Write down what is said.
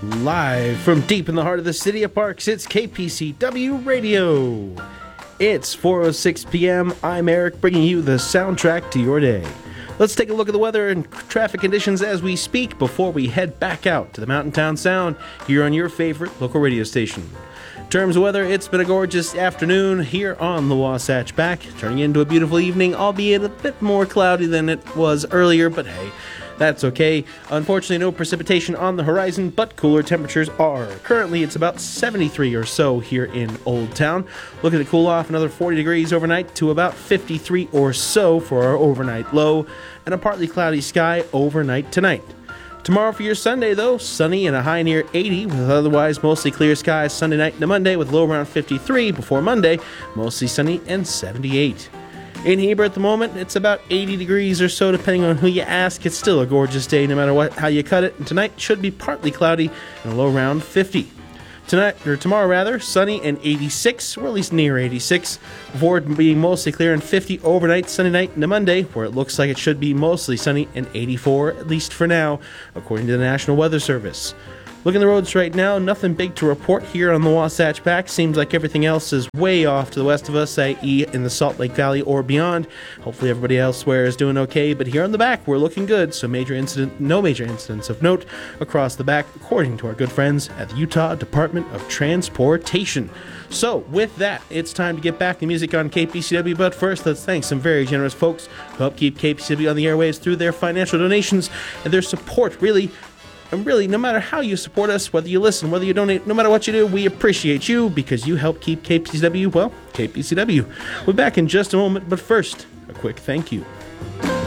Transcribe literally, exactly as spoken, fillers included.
Live from deep in the heart of the city of Parks, it's K P C W Radio. It's four oh six p.m. I'm Eric, bringing you the soundtrack to your day. Let's take a look at the weather and traffic conditions as we speak before we head back out to the Mountain Town Sound here on your favorite local radio station. In terms of weather, it's been a gorgeous afternoon here on the Wasatch Back, turning into a beautiful evening, albeit a bit more cloudy than it was earlier, but hey, that's okay. Unfortunately, no precipitation on the horizon, but cooler temperatures are. Currently, it's about seventy-three or so here in Old Town. Looking to cool off another forty degrees overnight to about fifty-three or so for our overnight low, and a partly cloudy sky overnight tonight. Tomorrow for your Sunday, though, sunny and a high near eighty, with otherwise mostly clear skies Sunday night into Monday, with low around fifty-three before Monday, mostly sunny and seventy-eight. In Heber at the moment, it's about eighty degrees or so, depending on who you ask. It's still a gorgeous day no matter what how you cut it, and tonight should be partly cloudy and a low around fifty. Tonight, or tomorrow rather, sunny and eighty-six, or at least near eighty-six, before it being mostly clear and fifty overnight, Sunday night into Monday, where it looks like it should be mostly sunny and eighty-four, at least for now, according to the National Weather Service. Looking at the roads right now, nothing big to report here on the Wasatch Back. Seems like everything else is way off to the west of us, that is in the Salt Lake Valley or beyond. Hopefully everybody elsewhere is doing okay, but here on the back, we're looking good, so major incident, no major incidents of note across the back, according to our good friends at the Utah Department of Transportation. So, with that, it's time to get back to music on K P C W, but first, let's thank some very generous folks who help keep K P C W on the airwaves through their financial donations and their support, really. And really, no matter how you support us, whether you listen, whether you donate, no matter what you do, we appreciate you because you help keep K P C W, well, K P C W. We're back in just a moment, but first, a quick thank you.